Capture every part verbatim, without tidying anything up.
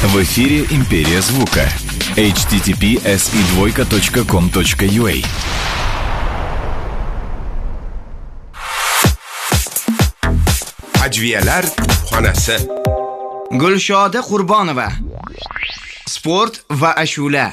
В эфире «Империя звука». эйч ти ти пи эс и двойка точка ком точка ю а. Ajviyalar xonasi. Gulshoda Qurbonova. Sport va ashula.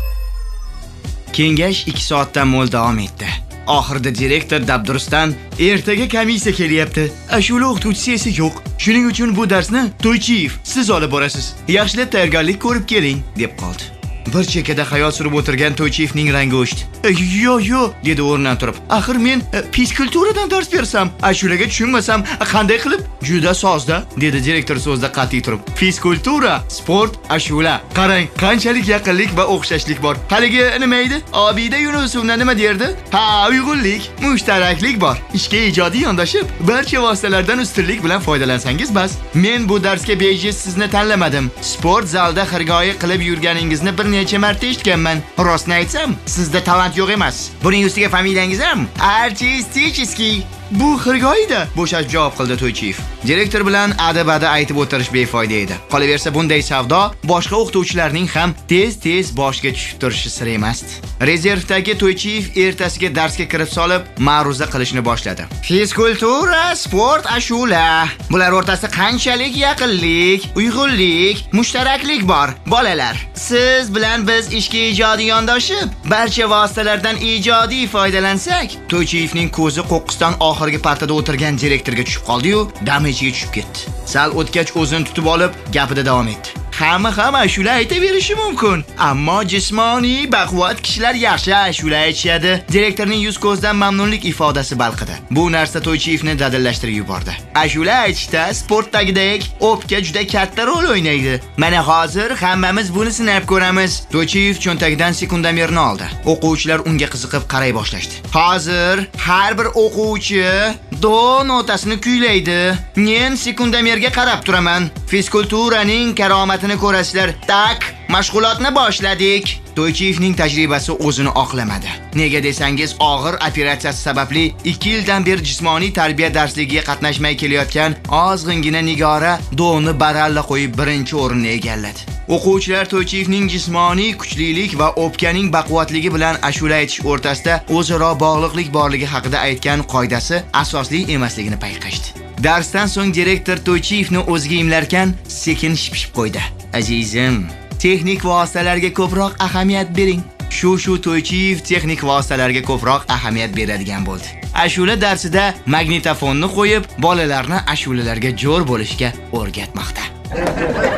Kengash ikki soatdan mo'l davom etdi. Oxirida direktor dabdurustdan ertaga komissiya kelyapti. Ashula o'qituvchisi esa yo'q. Shuning uchun bu darsni To'ychiyev siz olib borasiz. Yaxshilab tayyorgarlik ko'rib keling, deb qoldi. Bir chekkada xayol surib o'tirgan To'ychiyevning rangi o'chdi. "Yo, yo", dedi o'rnidan turib. "Axir men fizkulturadan dars bersam, ashulaga tushunmasam, qanday qilib?" "Juda sozda", dedi direktor so'zda qat'iy turib. "Fizkultura, sport, ashula. Qarang, qanchalik yaqinlik va o'xshashlik bor. Haligi nima edi? Obida Yunusovna nima derdi? Ha, uyg'unlik, mushtaraklik bor. Ishga ijodiy yondashib, barcha vositalardan ustunlik bilan foydalansangiz bas. Men bu darsga bejiz sizni tanlamadim. Sport zalda xirgoyi qilib yurganingizni bir necha marta eshitganman. Rostni aytsam, sizda talant yo'q emas. Buning ustiga familiyangiz ham artistichеский. Bu xirgoyida, bo'shashib javob qildi To'ychiyev. Direktor bilan adabada aytib o'tirish befoyda edi. Qolaversa bunday savdo boshqa o'qituvchilarning ham tez-tez boshiga tushib turishi sir emasdi. Rezervdagi To'ychiyev ertasiga darsga kirib solib, ma'ruza qilishni boshladi. Fizkultura, sport, ashula. Bular o'rtasida qanchalik yaqinlik, uyg'unlik, mushtaraklik bor. Bolalar, siz bilan biz ishga ijodiy yondashib, barcha vositalardan ijodiy foydalansak, To'ychiyevning ko'zi qo'qqisdan oxirgi partada o'tirgan direktorga tushib qoldi-yu, dam ichiga tushib ketdi. Sal o'tgach o'zini tutib olib, gapida davom etdi. Hamma ham ashula aytaverishi mumkin, ammo jismoniy baquvvat kishilar yaxshi ashula aytishadi. Direktorning yuz ko'zdan mamnunlik ifodasi balqidi. Bu narsa To'ychiyevni dadillashtirib yubordi. Ashula aytishda sportdagidek o'pka juda katta rol o'ynaydi. Mana hozir hammamiz buni sinab ko'ramiz. To'ychiyev cho'ntagidan sekundomerni oldi. O'quvchilar unga qiziqib qaray boshlashdi. Hozir har bir o'quvchi do notasini kuylaydi. Men sekundomerga qarab turaman. Fizkulturaning karomatini ko'rasizlar. Tak, mashg'ulotni boshladik. To'ychiyevning tajribasi o'zini oqlamadi. Nega desangiz, og'ir operatsiyasi sababli ikki yildan beri jismoniy tarbiya darsligiga qatnashmay kelayotgan ozg'ingina Nigora do'ni baralla qo'yib birinchi o'rinni egalladi. O'quvchilar To'ychiyevning jismoniy kuchlilik va o'pkaning baquvvatligi bilan ashula aytish o'rtasida o'zaro bog'liqlik borligi haqida aytgan qoidasi asosli emasligini payqashdi. Darsdan so'ng direktor To'ychiyevni o'ziga imlarkan, sekin shipshib qo'ydi. "Azizim, texnik vositalarga ko'proq ahamiyat bering." Shu-shu To'ychiyev texnik vositalarga ko'proq ahamiyat beradigan bo'ldi. Ashula darsida magnitofonni qo'yib, bolalarni ashulalarga jo'r bo'lishga o'rgatmoqda.